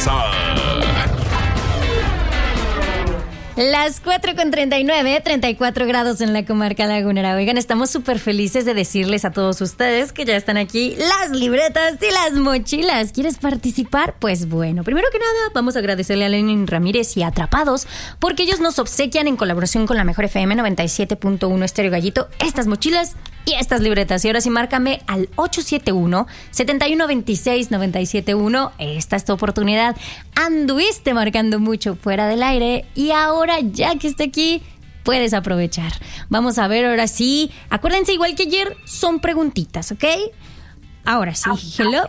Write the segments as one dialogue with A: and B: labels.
A: casa.
B: Las 4:39, 34 grados en la comarca lagunera. Oigan, estamos súper felices de decirles a todos ustedes que ya están aquí las libretas y las mochilas. ¿Quieres participar? Pues bueno, primero que nada, vamos a agradecerle a Lenin Ramírez y a Atrapados, porque ellos nos obsequian en colaboración con la Mejor FM 97.1 Estéreo Gallito estas mochilas y estas libretas. Y ahora sí, márcame al 871-7126-971. Esta es tu oportunidad. Anduviste marcando mucho fuera del aire y ahora ya que está aquí, puedes aprovechar. Vamos a ver ahora sí. Acuérdense, igual que ayer, son preguntitas, ¿ok? Ahora sí. Hello.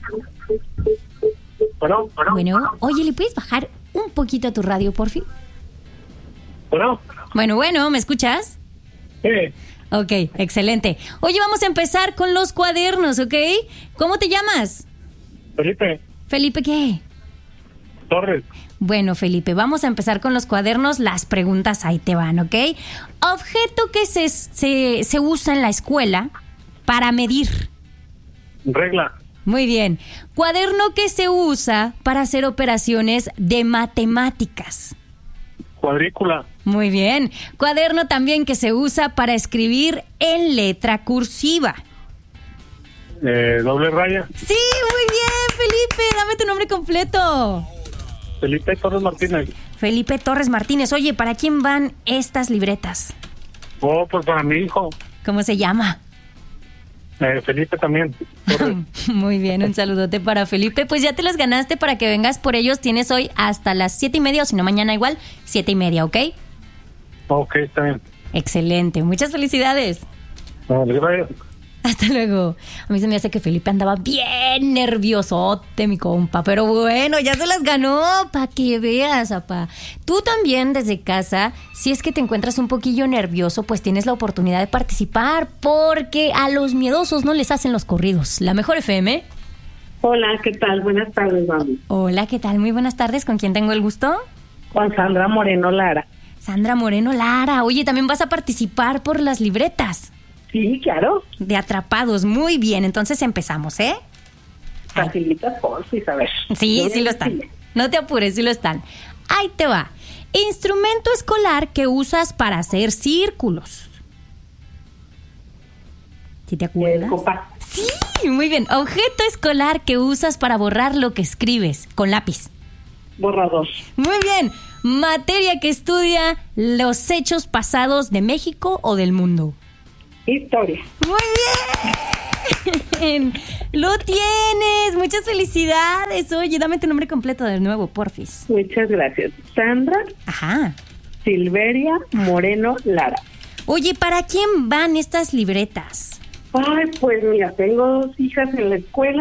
B: Bueno, oye, ¿le puedes bajar un poquito a tu radio, por fin? Bueno, ¿me escuchas?
C: Sí.
B: Ok, excelente. Oye, vamos a empezar con los cuadernos, ¿ok? ¿Cómo te llamas?
C: Felipe
B: ¿Felipe qué?
C: Torres.
B: Bueno, Felipe, vamos a empezar con los cuadernos. Las preguntas ahí te van, ¿ok? Objeto que se usa en la escuela para medir.
C: Regla.
B: Muy bien. Cuaderno que se usa para hacer operaciones de matemáticas.
C: Cuadrícula.
B: Muy bien. Cuaderno también que se usa para escribir en letra cursiva.
C: Doble raya.
B: Sí, muy bien, Felipe. Dame tu nombre completo.
C: Felipe Torres Martínez.
B: Felipe Torres Martínez. Oye, ¿para quién van estas libretas?
C: Pues para mi hijo.
B: ¿Cómo se llama?
C: Felipe también.
B: Muy bien, un saludote para Felipe. Pues ya te las ganaste para que vengas por ellos. Tienes hoy hasta las 7:30, o si no mañana igual, 7:30, ¿ok?
C: Ok, está bien.
B: Excelente, muchas felicidades.
C: Gracias.
B: Hasta luego. A mí se me hace que Felipe andaba bien nerviosote, mi compa. Pero bueno, ya se las ganó, para que veas, apá. Tú también desde casa, si es que te encuentras un poquillo nervioso, pues tienes la oportunidad de participar, porque a los miedosos no les hacen los corridos. La Mejor FM.
D: Hola, ¿qué tal? Buenas tardes, mami.
B: Hola, ¿qué tal? Muy buenas tardes. ¿Con quién tengo el gusto?
D: Con Sandra Moreno Lara.
B: Sandra Moreno Lara. Oye, también vas a participar por las libretas.
D: Sí, claro.
B: De Atrapados. Muy bien, entonces empezamos, ¿eh?
D: Facilitas por si sabes.
B: Sí, sí lo están. No te apures, sí lo están. Ahí te va. Instrumento escolar que usas para hacer círculos. ¿Sí te acuerdas?
D: Copa.
B: Sí, muy bien. Objeto escolar que usas para borrar lo que escribes con lápiz.
D: Borrador.
B: Muy bien. Materia que estudia los hechos pasados de México o del mundo.
D: Historia.
B: Muy bien. Lo tienes. Muchas felicidades. Oye, dame tu nombre completo de nuevo, porfis.
D: Muchas gracias. Sandra.
B: Ajá.
D: Silveria Moreno Lara.
B: Oye, ¿para quién van estas libretas?
D: Ay, pues mira, tengo 2 hijas en la escuela.